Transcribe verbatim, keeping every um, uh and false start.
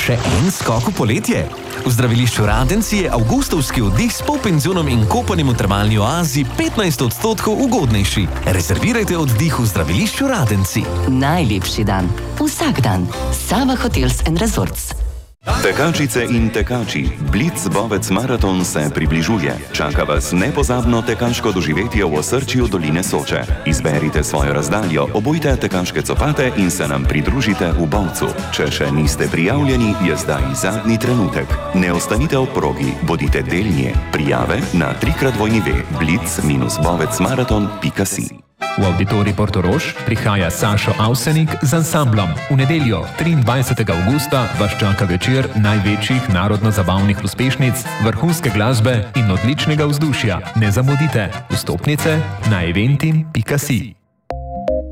Še en skok v poletje? V zdravilišču Radenci je avgustovski oddih s polpenzionom in kopanjem v termalni oazi petnajst odstotkov ugodnejši. Rezervirajte oddih v zdravilišču Radenci. Najlepši dan. Vsak dan. Sava Hotels and Resorts. Tekačice in tekači, Blitz Bovec Maraton se približuje. Čaka vas nepozabno tekaško doživetje v osrčju doline Soče. Izberite svojo razdaljo, obujte tekaške copate in se nam pridružite v Bovcu. Če še niste prijavljeni, je zdaj zadnji trenutek. Ne ostanite ob progi, bodite del nje. Prijave na trikrat dvojni ve blitz bovec maraton pika si. V Auditorij Portorož prihaja Sašo Avsenik z ansamblom. V nedeljo, triindvajsetega avgusta, vas čaka večer največjih narodno-zabavnih uspešnic, vrhunske glasbe in odličnega vzdušja. Ne zamudite. Vstopnice na eventim pika si.